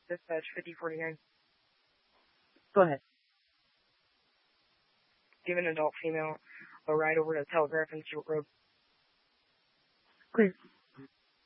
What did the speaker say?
Dispatch 5049. Go ahead. Give an adult female a ride over to Telegraph and Stewart Road. Clear.